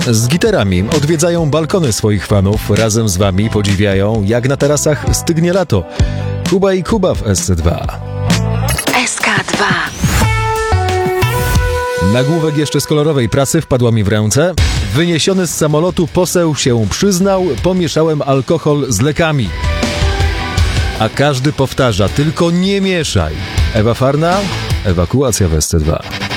Z gitarami odwiedzają balkony swoich fanów, razem z wami podziwiają, jak na tarasach stygnie lato. Kuba i Kuba w SC2. SK2. Nagłówek jeszcze z kolorowej prasy wpadła mi w ręce. Wyniesiony z samolotu poseł się przyznał, pomieszałem alkohol z lekami. A każdy powtarza, tylko nie mieszaj. Ewa Farna, ewakuacja w SC2.